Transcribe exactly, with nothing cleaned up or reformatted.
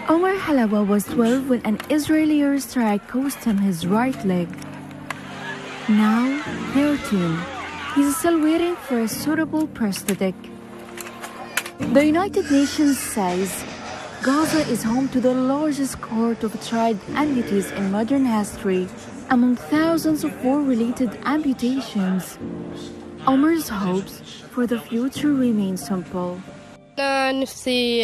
Omar Halawa was twelve when an Israeli airstrike cost him his right leg. Now, thirteen. He's still waiting for a suitable prosthetic. The United Nations says Gaza is home to the largest cohort of tried amputees in modern history, among thousands of war-related amputations. Omar's hopes for the future remain simple. أنا نفسي